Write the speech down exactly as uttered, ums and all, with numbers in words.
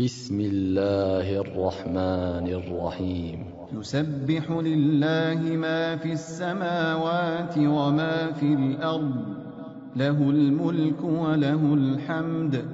بسم الله الرحمن الرحيم يسبح لله ما في السماوات وما في الأرض له الملك وله الحمد